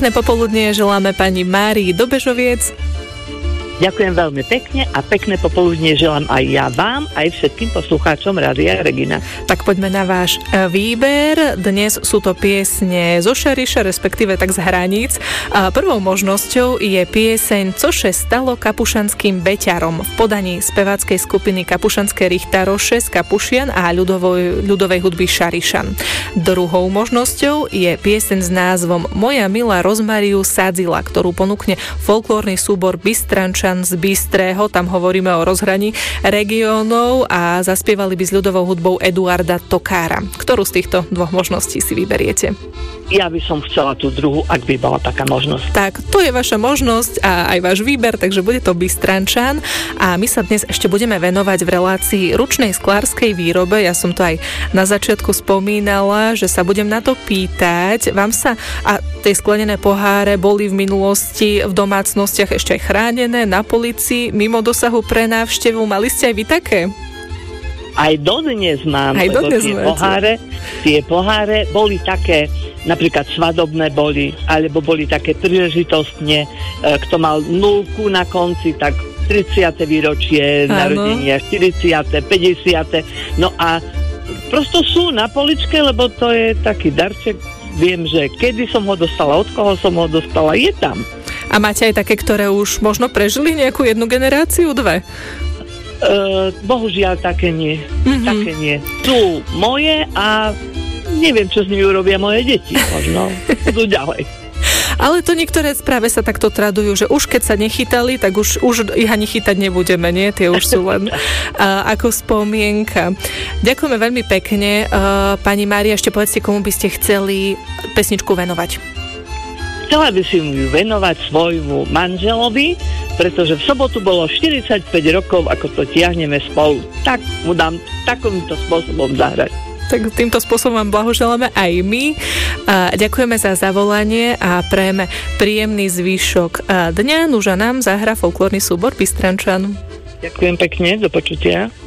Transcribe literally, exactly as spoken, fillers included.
Pekné popoludnie želáme pani Márii do Bežoviec. Ďakujem veľmi pekne a pekné popoludnie želám aj ja vám, aj všetkým poslucháčom Rádia Regina. Tak poďme na váš výber. Dnes sú to piesne zo Šariša, respektíve tak z hraníc. A prvou možnosťou je pieseň Co še stalo kapušanským beťarom v podaní speváckej skupiny Kapušanské Richtaroše z Kapušian a ľudovej, ľudovej hudby Šarišan. Druhou možnosťou je pieseň s názvom Moja milá Rozmariu sadzila, ktorú ponúkne folklórny súbor Bystrančan z Bystrého, tam hovoríme o rozhraní regiónov a zaspievali by s ľudovou hudbou Eduarda Tokára. Ktorú z týchto dvoch možností si vyberiete? Ja by som chcela tú druhú, ak by bola taká možnosť. Tak, to je vaša možnosť a aj váš výber, takže bude to Bystrančan a my sa dnes ešte budeme venovať v relácii ručnej sklárskej výrobe. Ja som to aj na začiatku spomínala, že sa budem na to pýtať. Vám sa a tie sklenené poháre boli v minulosti v domácnostiach ešte aj chránené, na polícii, mimo dosahu pre návštevu. Mali ste aj vy také? Aj dodnes mám, aj lebo dodnes tie máte. poháre, tie poháre boli také, napríklad svadobné boli, alebo boli také príležitostne, kto mal nulku na konci, tak tridsiate výročie narodenia, štyridsiate, päťdesiate No a prosto sú na poličke, lebo to je taký darček. Viem, že kedy som ho dostala, od koho som ho dostala, je tam. A máte aj také, ktoré už možno prežili nejakú jednu generáciu, dve? Uh, bohužiaľ, také nie. Mm-hmm. Také nie. Sú moje a neviem, čo s nimi urobia moje deti. Možno budú ďalej. Ale to niektoré práve sa takto tradujú, že už keď sa nechytali, tak už, už ich ani chytať nebudeme, nie? Tie už sú len uh, ako spomienka. Ďakujeme veľmi pekne. Uh, pani Mária, ešte povedzte, komu by ste chceli pesničku venovať. Chcela by si ju venovať svojmu manželovi, pretože v sobotu bolo štyridsaťpäť rokov, ako to tiahneme spolu. Tak mu dám takýmto spôsobom zahrať. Tak týmto spôsobom vám blahoželáme aj my. A ďakujeme za zavolanie a prejeme príjemný zvyšok dňa. Nuža nám zahra folklórny súbor Bystrančan. Ďakujem pekne, do počutia.